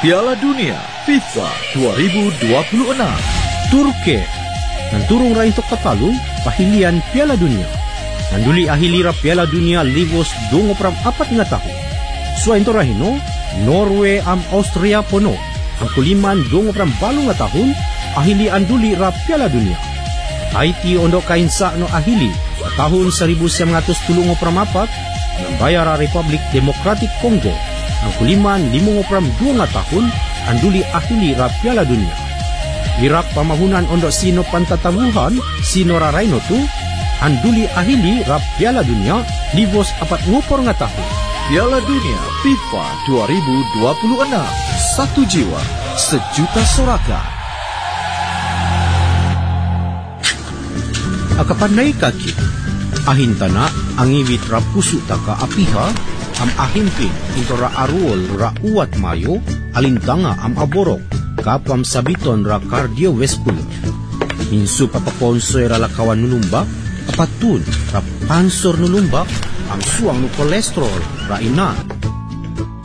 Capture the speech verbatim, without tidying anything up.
Piala Dunia FIFA dua ribu dua puluh enam. Turki nanturong ra intok tatalu pahilian Piala Dunia. Nanduli ahilira Piala Dunia livos dungo pram apat nga tahu. Suain to rahino, Norway am Austria pono. Ang kuliman dungo pram balu nga tahun ahili anduli ra Piala Dunia. Haiti ondo kainsa no ahili sa tahun seribu sembilan ratus tiga puluh empat ng Bayara Republic Democratic Congo. Ang kuliman limo pram dua nga tahun anduli ahili ra Piala Dunia. Irak pamahunan ondo sino pantatabuhan sino raraino tu anduli ahili ra Piala Dunia livos apat ngupor nga tahun. Piala Dunia FIFA dua ribu dua puluh enam. Satu jiwa, sejuta sorakan. Akapanay kaki ahin tana ang iwit ra puso taka apiha am ahimpin into ra aruol ra uwat mayo alintanga am aborok kapam sabiton ra cardiovascular minsu papaponsoy ra lakawan nulumbak apatun ra pansor nulumbak ang suang no kolesterol ra inan